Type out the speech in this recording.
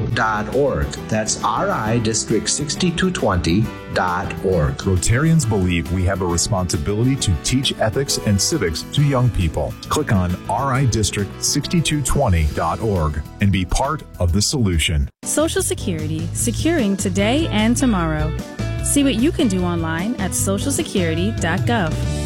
That's ridistrict6220.org. Rotarians believe we have a responsibility to teach ethics and civics to young people. Click on ridistrict6220.org and be part of the solution. Social Security, securing today and tomorrow. See what you can do online at socialsecurity.gov.